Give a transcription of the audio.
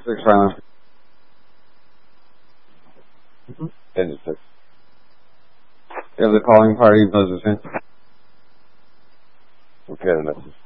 6 silence. Engine 6. You have the calling party in position. Repair the message.